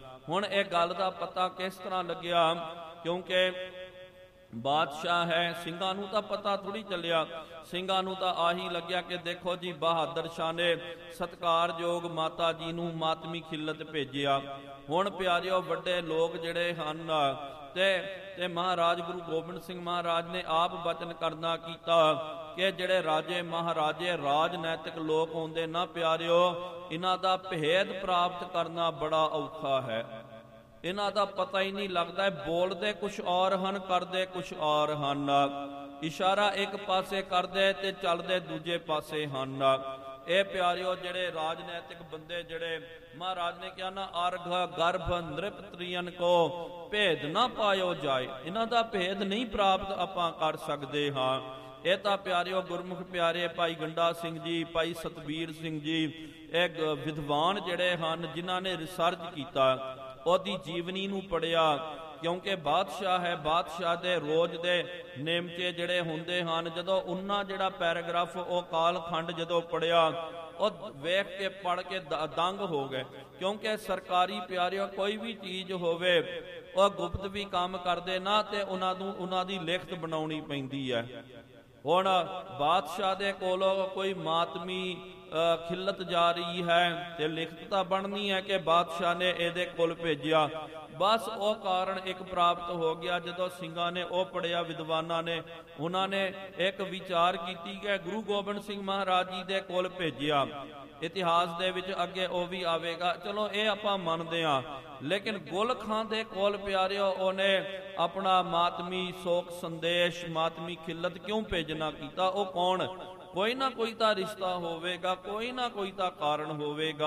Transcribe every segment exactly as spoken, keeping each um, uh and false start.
ਹੁਣ ਇਹ ਗੱਲ ਦਾ ਪਤਾ ਕਿਸ ਤਰ੍ਹਾਂ ਲੱਗਿਆ? ਕਿਉਂਕਿ ਬਾਦਸ਼ਾਹ ਹੈ, ਸਿੰਘਾਂ ਨੂੰ ਤਾਂ ਪਤਾ ਥੋੜ੍ਹੀ ਚੱਲਿਆ। ਸਿੰਘਾਂ ਨੂੰ ਤਾਂ ਆਹੀ ਲੱਗਿਆ ਕਿ ਦੇਖੋ ਜੀ ਬਹਾਦਰ ਸ਼ਾਹ ਨੇ ਸਤਿਕਾਰਯੋਗ ਮਾਤਾ ਜੀ ਨੂੰ ਮਾਤਮੀ ਖਿੱਲਤ ਭੇਜਿਆ। ਹੁਣ ਪਿਆਰਿਓ ਵੱਡੇ ਲੋਕ ਜਿਹੜੇ ਹਨ ਤੇ ਤੇ ਮਹਾਰਾਜ ਗੁਰੂ ਗੋਬਿੰਦ ਸਿੰਘ ਮਹਾਰਾਜ ਨੇ ਆਪ ਬਚਨ ਕਰਨਾ ਕੀਤਾ ਕਿ ਜਿਹੜੇ ਰਾਜੇ ਮਹਾਰਾਜੇ ਰਾਜਨੈਤਿਕ ਲੋਕ ਹੁੰਦੇ ਨਾ ਪਿਆਰਿਓ, ਇਹਨਾਂ ਦਾ ਭੇਦ ਪ੍ਰਾਪਤ ਕਰਨਾ ਬੜਾ ਔਖਾ ਹੈ। ਇਹਨਾਂ ਦਾ ਪਤਾ ਹੀ ਨਹੀਂ ਲੱਗਦਾ, ਬੋਲਦੇ ਕੁਛ ਔਰ ਹਨ, ਕਰਦੇ ਕੁਛ ਔਰ ਹਨ। ਇਸ਼ਾਰਾ ਇੱਕ ਪਾਸੇ ਕਰਦੇ ਤੇ ਚੱਲਦੇ ਦੂਜੇ ਪਾਸੇ ਹਨ। ਇਹ ਪਿਆਰਿਓ ਜਿਹੜੇ ਰਾਜਨੈਤਿਕ ਬੰਦੇ, ਜਿਹੜੇ ਮਹਾਰਾਜ ਨੇ ਕਿਹਾ ਨਾ ਅਰਘ ਗਰਭ ਨ੍ਰਿਪਤਰੀਅਨ ਕੋ ਭੇਦ ਨਾ ਪਾਇਓ ਜਾਏ, ਇਹਨਾਂ ਦਾ ਭੇਦ ਨਹੀਂ ਪ੍ਰਾਪਤ ਆਪਾਂ ਕਰ ਸਕਦੇ ਹਾਂ। ਇਹ ਤਾਂ ਪਿਆਰਿਓ ਗੁਰਮੁਖ ਪਿਆਰੇ ਭਾਈ ਗੰਡਾ ਸਿੰਘ ਜੀ, ਭਾਈ ਸਤਬੀਰ ਸਿੰਘ ਜੀ, ਇਹ ਵਿਦਵਾਨ ਜਿਹੜੇ ਹਨ ਜਿਨ੍ਹਾਂ ਨੇ ਰਿਸਰਚ ਕੀਤਾ, ਉਹਦੀ ਜੀਵਨੀ ਨੂੰ ਪੜ੍ਹਿਆ। ਕਿਉਂਕਿ ਬਾਦਸ਼ਾਹ ਹੈ, ਬਾਦਸ਼ਾਹ ਦੇ ਰੋਜ਼ ਦੇ ਨੇਮਚੇ ਜਿਹੜੇ ਹੁੰਦੇ ਹਨ, ਜਦੋਂ ਉਹਨਾਂ ਜਿਹੜਾ ਪੈਰਾਗ੍ਰਾਫ ਉਹ ਕਾਲਖੰਡ ਜਦੋਂ ਪੜ੍ਹਿਆ, ਉਹ ਵੇਖ ਕੇ ਪੜ੍ਹ ਕੇ ਦੰਗ ਹੋ ਗਏ। ਕਿਉਂਕਿ ਸਰਕਾਰੀ ਪਿਆਰਿਓ ਕੋਈ ਵੀ ਚੀਜ਼ ਹੋਵੇ, ਉਹ ਗੁਪਤ ਵੀ ਕੰਮ ਕਰਦੇ ਨਾ ਤੇ ਉਹਨਾਂ ਨੂੰ ਉਹਨਾਂ ਦੀ ਲਿਖਤ ਬਣਾਉਣੀ ਪੈਂਦੀ ਹੈ। ਹੁਣ ਬਾਦਸ਼ਾਹ ਦੇ ਕੋਲੋਂ ਕੋਈ ਮਾਤਮੀ ਖਿੱਲਤ ਜਾ ਰਹੀ ਹੈ ਤੇ ਲਿਖਤ ਤਾਂ ਬਣਨੀ ਹੈ ਕਿ ਬਾਦਸ਼ਾਹ ਨੇ ਇਹਦੇ ਕੋਲ ਭੇਜਿਆ। ਬਸ ਉਹ ਕਾਰਨ ਇੱਕ ਪ੍ਰਾਪਤ ਹੋ ਗਿਆ। ਜਦੋਂ ਸਿੰਘਾਂ ਨੇ ਉਹ ਪੜ੍ਹਿਆ, ਵਿਦਵਾਨਾਂ ਨੇ, ਉਹਨਾਂ ਨੇ ਇੱਕ ਵਿਚਾਰ ਕੀਤੀ ਕਿ ਗੁਰੂ ਗੋਬਿੰਦ ਸਿੰਘ ਮਹਾਰਾਜ ਜੀ ਦੇ ਕੋਲ ਭੇਜਿਆ। ਇਤਿਹਾਸ ਦੇ ਵਿੱਚ ਅੱਗੇ ਉਹ ਵੀ ਆਵੇਗਾ, ਚਲੋ ਇਹ ਆਪਾਂ ਮੰਨਦੇ ਹਾਂ। ਲੇਕਿਨ ਗੁਲ ਖਾਂ ਦੇ ਕੋਲ ਪਿਆਰਿਓ ਉਹਨੇ ਆਪਣਾ ਮਾਤਮੀ ਸੋਕ ਸੰਦੇਸ਼, ਮਾਤਮੀ ਖਿੱਲਤ ਕਿਉਂ ਭੇਜਣਾ ਕੀਤਾ? ਉਹ ਕੌਣ? ਕੋਈ ਨਾ ਕੋਈ ਤਾਂ ਰਿਸ਼ਤਾ ਹੋਵੇਗਾ, ਕੋਈ ਨਾ ਕੋਈ ਤਾਂ ਕਾਰਨ ਹੋਵੇਗਾ।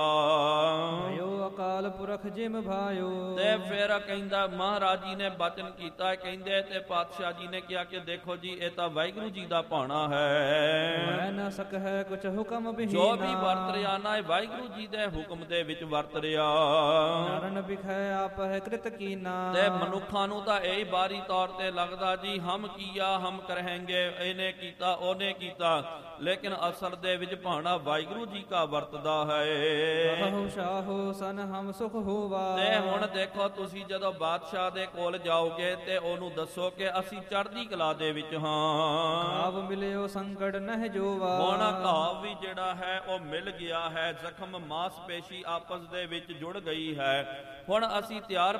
ਅਕਾਲ ਪੁਰਖ ਜਿਮ ਭਾਇਓ। ਤੇ ਫਿਰ ਕਹਿੰਦਾ ਮਹਾਰਾਜ ਜੀ ਨੇ ਬਚਨ ਕੀਤਾ, ਕਹਿੰਦੇ ਤੇ ਪਾਤਸ਼ਾਹ ਜੀ ਨੇ ਕਿਹਾ ਕਿ ਦੇਖੋ ਜੀ ਇਹ ਤਾਂ ਵਾਹਿਗੁਰੂ ਜੀ ਦਾ ਭਾਣਾ ਹੈ, ਮੈਂ ਨਾ ਸਕਹਿ ਕੁਛ ਹੁਕਮ ਬਿਹੀਨਾ। ਜੋ ਵੀ ਵਰਤ ਰਿਹਾ ਨਾ ਇਹ ਵਾਹਿਗੁਰੂ ਜੀ ਦੇ ਹੁਕਮ ਦੇ ਵਿੱਚ ਵਰਤ ਰਿਹਾ। ਨਰਨ ਬਿਖੈ ਆਪ ਹੈ ਕ੍ਰਿਤ ਕੀਨਾ। ਤੇ ਮਨੁੱਖਾਂ ਨੂੰ ਤਾਂ ਇਹ ਬਾਰੀ ਤੌਰ ਤੇ ਲੱਗਦਾ ਜੀ ਹਮ ਕੀਆ ਹਮ ਕਰਹਿੰਗੇ, ਇਹਨੇ ਕੀਤਾ ਉਹਨੇ ਕੀਤਾ, ਲੇਕਿਨ ਅਸਲ ਦੇ ਵਿੱਚ ਭਾਣਾ ਵਾਹਿਗੁਰੂ ਜੀ ਕਾ ਵਰਤਦਾ ਹੈ। ਕਹੋ ਸ਼ਾਹੋ ਸਨ ਹਮ ਸੁਖ ਹੋਵਾ। ਤੇ ਹੁਣ ਦੇਖੋ ਤੁਸੀਂ ਜਦੋਂ ਬਾਦਸ਼ਾਹ ਦੇ ਕੋਲ ਜਾਓਗੇ ਤੇ ਉਹਨੂੰ ਦੱਸੋ ਕਿ ਅਸੀਂ ਚੜ੍ਹਦੀ ਕਲਾ ਦੇ ਵਿੱਚ ਹਾਂ। ਘਾਵ ਮਿਲਿਓ ਸੰਕਟ ਨਹਿ ਜੋਵਾ। ਹੁਣ ਘਾਵ ਵੀ ਜਿਹੜਾ ਹੈ ਉਹ ਮਿਲ ਗਿਆ ਹੈ, ਜ਼ਖਮ ਮਾਸਪੇਸ਼ੀ ਆਪਸ ਦੇ ਵਿੱਚ ਜੁੜ ਗਈ ਹੈ। ਹੁਣ ਅਸੀਂ ਤਿਆਰ